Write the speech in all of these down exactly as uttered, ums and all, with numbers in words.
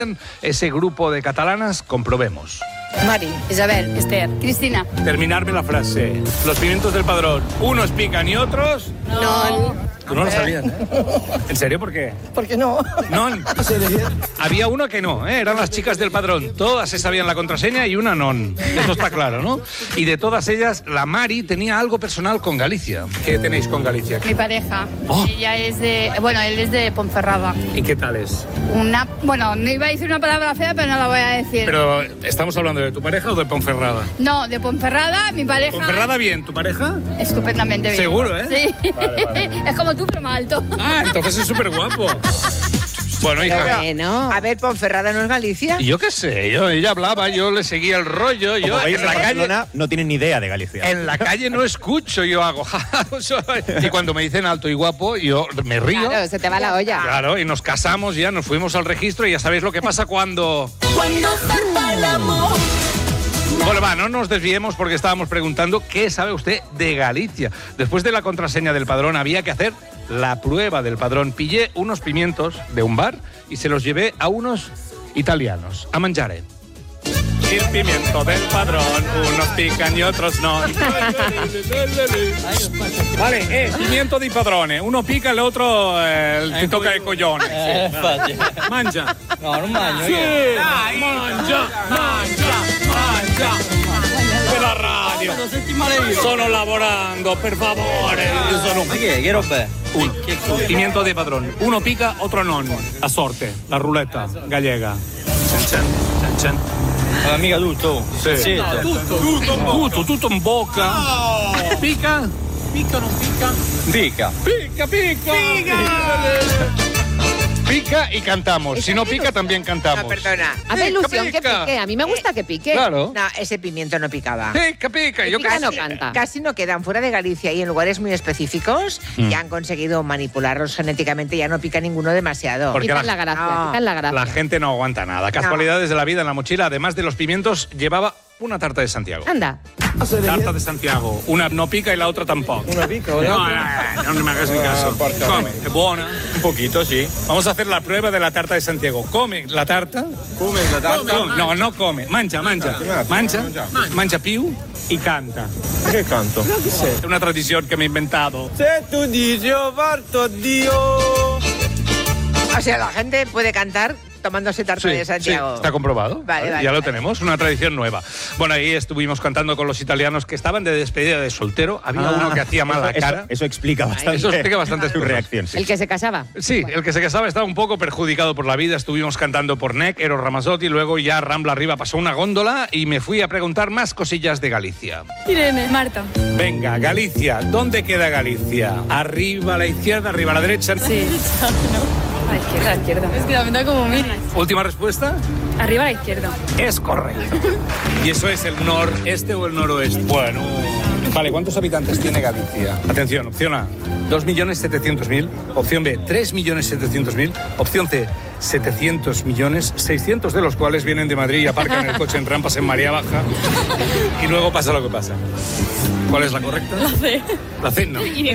ese grupo de catalanas, comprobemos. Mari, Isabel, Esther, Cristina. Terminarme la frase. Los pimientos del Padrón, unos pican y otros... no. Tú no lo sabías, ¿eh? ¿En serio? ¿Por qué? ¿Por qué no? No, había una que no, ¿eh? Eran las chicas del Padrón. Todas se sabían la contraseña y una no. Eso está claro, ¿no? Y de todas ellas, la Mari tenía algo personal con Galicia. ¿Qué tenéis con Galicia? Mi pareja. Oh. Ella es de... Bueno, él es de Ponferrada. ¿Y qué tal es? Una... Bueno, no iba a decir una palabra fea, pero no la voy a decir. Pero, ¿estamos hablando de tu pareja o de Ponferrada? No, de Ponferrada, mi pareja... ¿Ponferrada bien? ¿Tu pareja? Estupendamente bien. Seguro, ¿eh? Sí. Vale, vale. Es como tú, pero más alto. Ah, entonces es súper guapo. Bueno, hija. Bueno. A ver, Ponferrada no es Galicia. Y yo qué sé, yo, ella hablaba, yo le seguía el rollo. Yo Como veis, en la calle Barcelona no tienen ni idea de Galicia. En la calle no escucho, yo hago. Y cuando me dicen alto y guapo, yo me río. Claro, se te va la olla. Claro, y nos casamos ya, nos fuimos al registro y ya sabéis lo que pasa cuando... Cuando falta el amor. Bueno, va, no nos desviemos porque estábamos preguntando qué sabe usted de Galicia. Después de la contraseña del Padrón había que hacer la prueba del Padrón. Pillé unos pimientos de un bar y se los llevé a unos italianos, a mangiare. El pimiento del Padrón, unos pican y otros no. Vale, eh, pimiento di padrone, uno pica e l'altro eh, ti tocca il coglione. Eh, infatti. Mangia. No, non mangio Sì, io. dai, mangia, mangia, mangia. Per la radio. Lo senti male io. Sono lavorando, per favore. Io sono... Ma che, che roba è? Uno. Pimiento di padrone. Uno pica, otro non. A sorte, la ruletta gallega. Cen cen, cen cen. Ma mica tutto. Sì. Sì. Tutto, tutto, tutto, tutto in bocca. No. Pica? Pica o non pica? Pica. Pica, pica. Pica. Pica y cantamos. Si no pica, también cantamos. No, perdona. Hace ilusión que pica. pique. A mí me gusta que pique. Claro. No, ese pimiento no picaba. Pica, pica. Yo Pica casi... no canta. Casi no quedan fuera de Galicia y en lugares muy específicos Mm. ya han conseguido manipularlos genéticamente, ya no pica ninguno demasiado. Porque Quitan la- la gracia, No. quitan la gracia. La gente no aguanta nada. Casualidades de la vida en la mochila. Además de los pimientos, llevaba una tarta de Santiago. Anda. Tarta de Santiago. Una no pica y la otra tampoco. Una pica o No, l'altra? no, no, no me hagas ni caso. porca. Come, es buena. Un poquito, sì. Vamos a hacer la prueba de la tarta de Santiago. Come la tarta. Come la tarta? Come. No, no come. Mangia, mangia. Mangia, mangia più y canta. Che canto? È una tradizione che mi ho inventato. Se tu dici io parto, Dio. O sea, la gente puede cantar tomándose tarta de Santiago. sí, está comprobado. Vale, vale, ya lo vale. tenemos, una tradición nueva. Bueno, ahí estuvimos cantando con los italianos que estaban de despedida de soltero. Había Ah, uno que hacía mala eso, cara. Eso, eso explica bastante. Eso explica bastante su reacción. Sí. El que se casaba. Sí, el que se casaba estaba un poco perjudicado por la vida. Estuvimos cantando por N E C, Eros Ramazzotti, luego ya Rambla arriba pasó una góndola y me fui a preguntar más cosillas de Galicia. Irene. Marta. Venga, Galicia, ¿dónde queda Galicia? ¿Arriba a la izquierda, arriba a la derecha? Sí. A la izquierda, a la izquierda. Es que la verdad como mira. Última respuesta. Arriba a la izquierda. Es correcto. ¿Y eso es el noreste o el noroeste? Bueno. Vale, ¿cuántos habitantes tiene Galicia? Atención, opción A, dos millones setecientos mil. Opción B, tres millones setecientos mil. Opción C, setecientos millones, seiscientos de los cuales vienen de Madrid y aparcan el coche en rampas en María Baja. Y luego pasa lo que pasa. ¿Cuál es la correcta? La C. La C, no.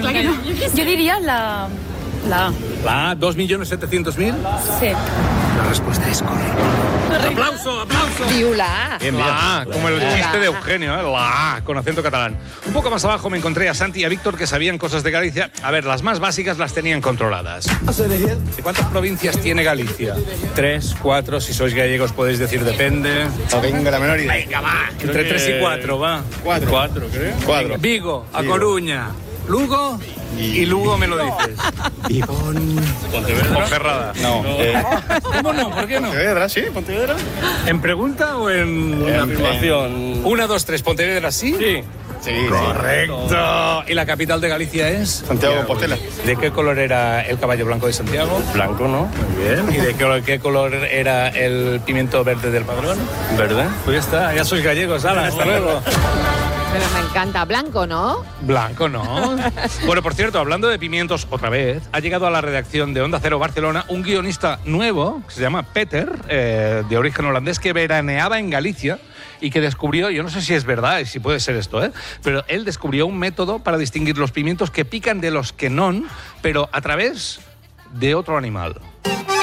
Yo diría la... La A. La A, dos millones setecientos mil. Sí. La respuesta es correcta. ¡Aplauso, aplauso! Viula. Bien, bien. La A, como el chiste de Eugenio, ¿eh? La A, con acento catalán. Un poco más abajo me encontré a Santi y a Víctor que sabían cosas de Galicia. A ver, las más básicas las tenían controladas. ¿De cuántas provincias tiene Galicia? Tres, cuatro, si sois gallegos podéis decir depende. No tengo la menor idea. Venga, va. Entre tres y cuatro, va. Cuatro. Cuatro, creo. Cuatro. Vigo, A Coruña, Lugo y Lugo me lo dices. Y con... Ponferrada. No. Eh, ¿Cómo no? ¿Por qué no? Pontevedra, sí, Pontevedra. ¿En pregunta o en Una en- afirmación. Una, dos, tres, Pontevedra, ¿sí? Sí. Sí, Correcto. ¿Y la capital de Galicia es? Santiago de Compostela. ¿De qué color era el caballo blanco de Santiago? Blanco, ¿no? Muy bien. ¿Y de qué, qué color era el pimiento verde del Padrón? Verde. Pues ya está, ya sois gallegos, hala, hasta luego. Pero me encanta. Blanco, ¿no? Blanco, ¿no? Bueno, por cierto, hablando de pimientos otra vez, ha llegado a la redacción de Onda Cero Barcelona un guionista nuevo que se llama Peter, eh, de origen holandés, que veraneaba en Galicia y que descubrió, yo no sé si es verdad y si puede ser esto, ¿eh? pero él descubrió un método para distinguir los pimientos que pican de los que no, pero a través de otro animal.